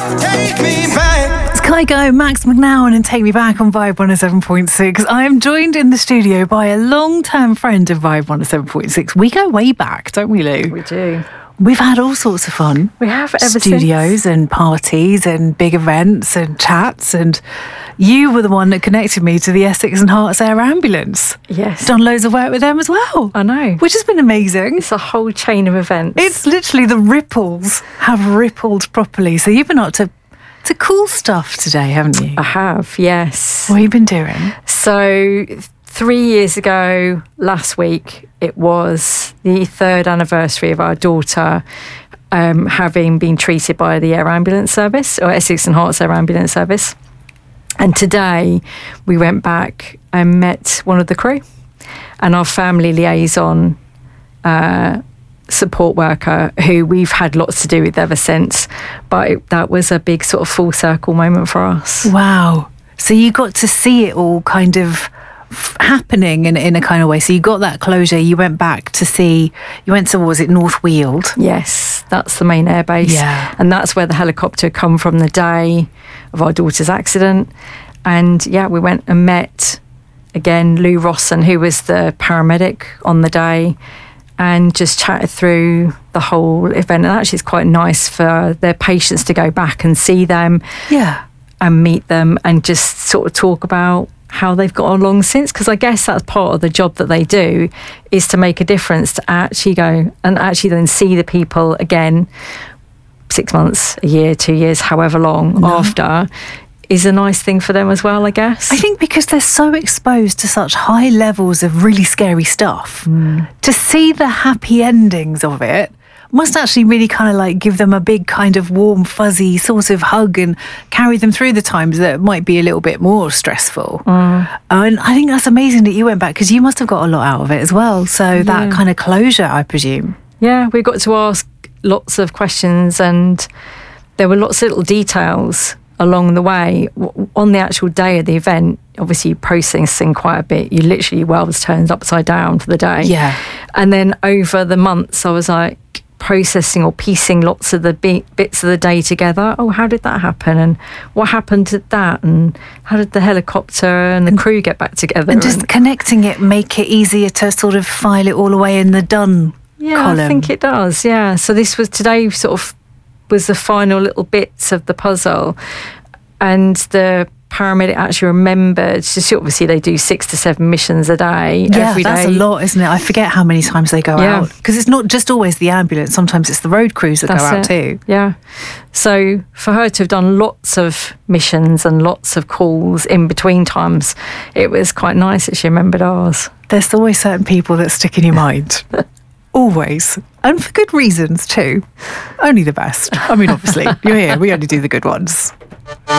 Take me back. It's Kygo, Max McNown and Take Me Back on Vibe 107.6. I am joined in the studio by a long-term friend of Vibe 107.6. We go way back, don't we, Lou? We do. We've had all sorts of fun. We have ever Studios and parties and big events and chats, and you were the one that connected me to the Essex and Herts Air Ambulance. Yes. Done loads of work with them as well. I know. Which has been amazing. It's a whole chain of events. It's literally the ripples have rippled properly. So you've been up to cool stuff today, haven't you? I have, yes. What have you been doing? So 3 years ago, last week, it was the 3rd anniversary of our daughter having been treated by the Air Ambulance Service, or Essex and Herts Air Ambulance Service. And today we went back and met one of the crew and our family liaison support worker, who we've had lots to do with ever since. But that was a big sort of full circle moment for us. Wow. So you got to see it all kind of happening in a kind of way. So you got that closure. You went back to see, you went to, was it North Weald? Yes, that's the main airbase. Yeah. And that's where the helicopter come from the day of our daughter's accident. And yeah, we went and met, again, Lou Rosson, who was the paramedic on the day, and just chatted through the whole event. And actually it's quite nice for their patients to go back and see them. Yeah. And meet them and just sort of talk about how they've got along since, because I guess that's part of the job that they do, is to make a difference, to actually go and actually then see the people again 6 months, a year, 2 years, however long after, is a nice thing for them as well, I guess. I think because they're so exposed to such high levels of really scary stuff, to see the happy endings of it must actually really kind of like give them a big kind of warm, fuzzy sort of hug and carry them through the times that might be a little bit more stressful. And I think that's amazing that you went back, because you must have got a lot out of it as well. So that kind of closure, I presume. Yeah, we got to ask lots of questions, and there were lots of little details along the way. On the actual day of the event, obviously you processing quite a bit. You literally, world's turned upside down for the day. Yeah. And then over the months, I was like processing or piecing lots of the bits of the day together. Oh, how did that happen? And what happened to that? And how did the helicopter and the crew get back together? And just connecting it, make it easier to sort of file it all away in the done column. I think it does, yeah. So this was today sort of was the final little bits of the puzzle, and the paramedic actually remembered, just obviously they do 6 to 7 missions a day, every day. That's a lot, isn't it? I forget how many times they go out, because it's not just always the ambulance, sometimes it's the road crews that go out too. Yeah. So for her to have done lots of missions and lots of calls in between times, it was quite nice that she remembered ours. There's always certain people that stick in your mind. Always. And for good reasons too. Only the best. I mean, obviously, you're here. We only do the good ones.